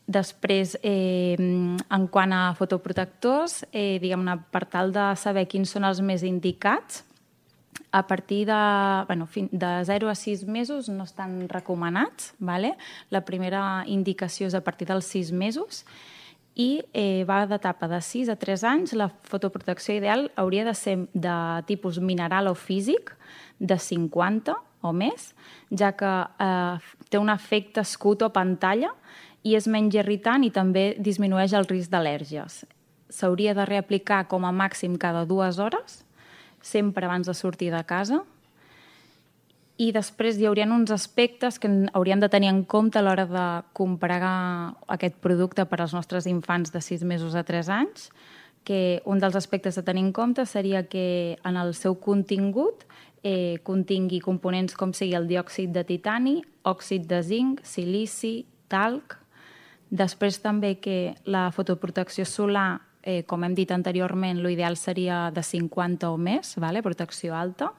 Després, en quant a fotoprotectors, diguem-ne, per tal de saber quins són els més indicats, a partir de 0 a 6 mesos no estan recomanats. Vale? La primera indicació és a partir dels 6 mesos i va d'etapa de 6 a 3 anys. La fotoprotecció ideal hauria de ser de tipus mineral o físic, de 50 o més, ja que té un efecte escut o pantalla i és menys irritant i també disminueix el risc d'al·lèrgies. S'hauria de reaplicar com a màxim cada 2 hores, sempre abans de sortir de casa. I després hi haurien uns aspectes que hauríem de tenir en compte a l'hora de comprar aquest producte per als nostres infants de 6 mesos a 3 anys, que un dels aspectes a tenir en compte seria que en el seu contingut contingui components com sigui el diòxid de titani, òxid de zinc, silici, talc. Després també que la fotoprotecció solar, com hem dit anteriorment, l'ideal seria de 50 o més, protecció alta.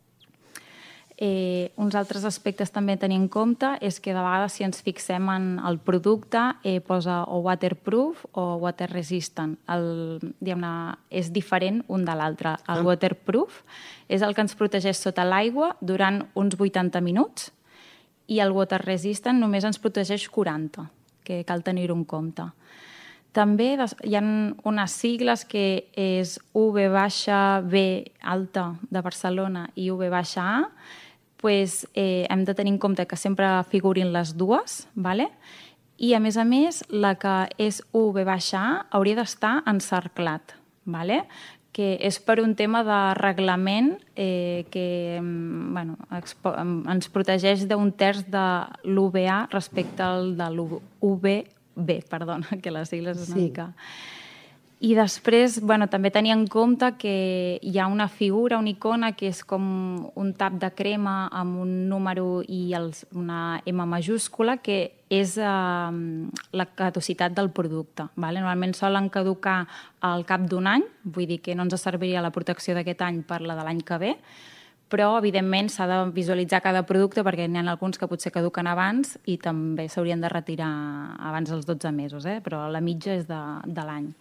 Uns altres aspectes també a tenir en compte és que de vegades si ens fixem en el producte posa o waterproof o water resistant. És diferent un de l'altre. El waterproof és el que ens protegeix sota l'aigua durant uns 80 minuts i el water resistant només ens protegeix 40, que cal tenir-ho en compte. També hi ha unes sigles que és UV-B alta de Barcelona i UV-A, hem de tenir en compte que sempre figurin les dues, i a més, la que és UV-A hauria d'estar encerclat, que és per un tema de reglament que ens protegeix d'un terç de l'UVA respecte al de l'UVB, que les sigles és una mica... I després també tenir en compte que hi ha una figura, una icona, que és com un tap de crema amb un número i una M majúscula, que és la caducitat del producte. Normalment solen caducar al cap d'un any, vull dir que no ens serviria la protecció d'aquest any per la de l'any que ve, però evidentment s'ha de visualitzar cada producte perquè n'hi ha alguns que potser caduquen abans i també s'haurien de retirar abans dels 12 mesos, però la mitja és de l'any.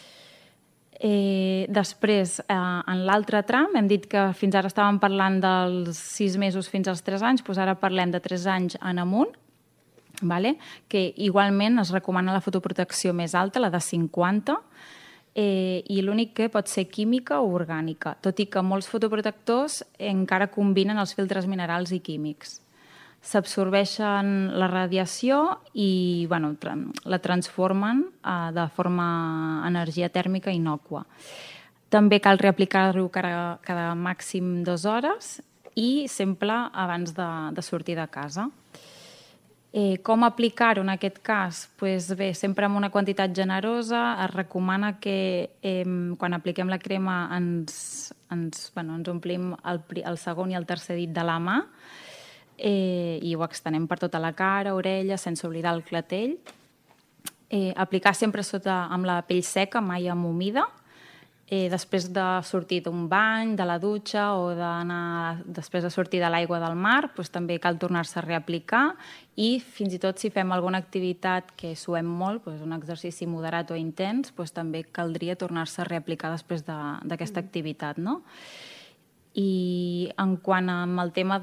Després, en l'altre tram, hem dit que fins ara estàvem parlant dels 6 mesos fins als 3 anys, doncs ara parlem de 3 anys en amunt, que igualment es recomana la fotoprotecció més alta, la de 50, i l'únic que pot ser química o orgànica, tot i que molts fotoprotectors encara combinen els filtres minerals i químics. S'absorbeixen la radiació i la transformen de forma energia tèrmica innòcua. També cal reaplicar-ho cada màxim 2 hores i sempre abans de sortir de casa. Com aplicar-ho en aquest cas? Bé, sempre amb una quantitat generosa. Es recomana que quan apliquem la crema ens omplim el segon i el tercer dit de la mà i ho extenem per tota la cara, orella, sense oblidar el clatell. Aplicar sempre amb la pell seca, mai amb humida. Després de sortir d'un bany, de la dutxa o després de sortir de l'aigua del mar, també cal tornar-se a reaplicar i fins i tot si fem alguna activitat que suem molt, un exercici moderat o intens, també caldria tornar-se a reaplicar després d'aquesta activitat, no? I en quant al tema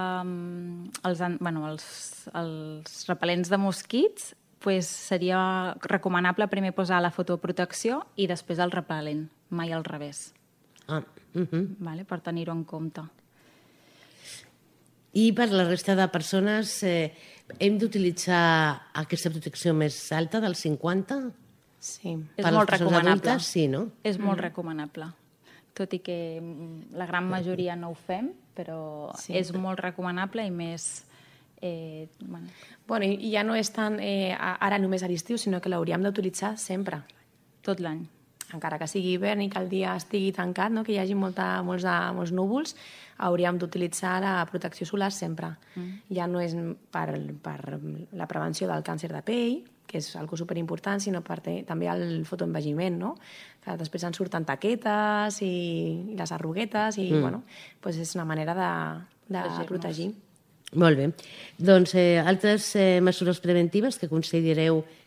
dels repel·lents de mosquits, seria recomanable primer posar la fotoprotecció i després el repel·lent, mai al revés. Per tenir-ho en compte. I per la resta de persones hem d'utilitzar aquesta protecció més alta del 50? Sí, és molt recomanable. Sí, no? És molt recomanable. Tot i que la gran majoria no ho fem, però és molt recomanable i més... I ja no és tant ara només a l'estiu, sinó que l'hauríem d'utilitzar sempre. Tot l'any. Encara que sigui hivern i que el dia estigui tancat, que hi hagi molts núvols, hauríem d'utilitzar la protecció solar sempre. Ja no és per la prevenció del càncer de pell, que és una cosa superimportant, sinó també el fotoenvelliment, que després en surten taquetes i les arruguetes, i és una manera de protegir. Molt bé. Doncs altres mesures preventives que considereu